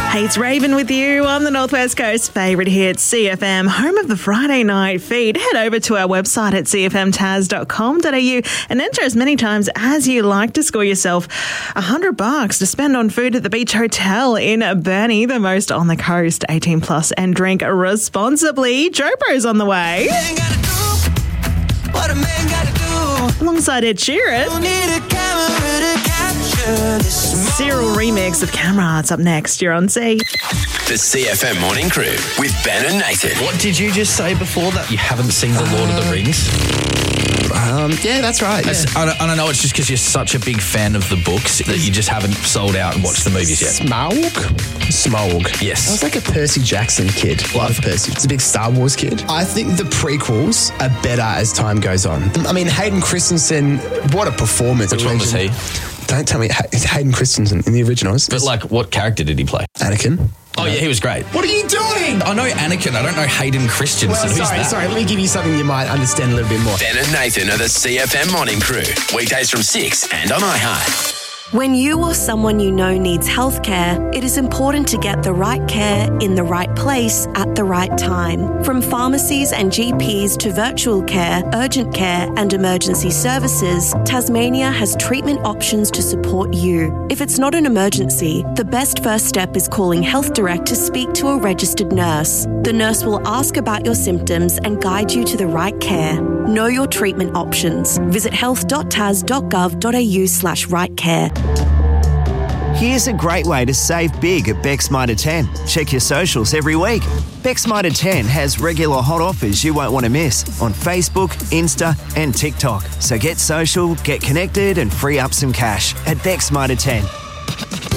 Hey, it's Raven with you on the Northwest Coast favourite hit, CFM, home of the Friday night feed. Head over to our website at cfmtaz.com.au and enter as many times as you like to score yourself $100 to spend on food at the Beach Hotel in Burnie, the most on the coast. 18 plus and drink responsibly. Jopro's on the way. Alongside Ed Sheeran. Cyril remix of Camera. It's up next. You're on C. The CFM Morning Crew with Ben and Nathan. What did you just say before that? You haven't seen The Lord of the Rings? Yeah, that's right. Yeah. I don't know, it's just because you're such a big fan of the books that you just haven't sold out and watched the movies yet. Smaug. Yes. I was like a Percy Jackson kid. Love Percy. It's a big Star Wars kid. I think the prequels are better as time goes on. I mean, Hayden Christensen, what a performance. Which one was he? Don't tell me. It's Hayden Christensen in the originals. But like, what character did he play? Anakin. Oh, yeah, he was great. What are you doing? I know Anakin. I don't know Hayden Christensen. Well, Who's that? sorry. Let me give you something you might understand a little bit more. Ben and Nathan are the CFM Morning Crew. Weekdays from 6 and on iHeart. When you or someone you know needs healthcare, it is important to get the right care in the right place at the right time. From pharmacies and GPs to virtual care, urgent care and emergency services, Tasmania has treatment options to support you. If it's not an emergency, the best first step is calling Health Direct to speak to a registered nurse. The nurse will ask about your symptoms and guide you to the right care. Know your treatment options. Visit health.tas.gov.au/rightcare. Here's a great way to save big at Beck's Mitre 10. Check your socials every week. Beck's Mitre 10 has regular hot offers you won't want to miss on Facebook, Insta and TikTok. So get social, get connected and free up some cash at Beck's Mitre 10.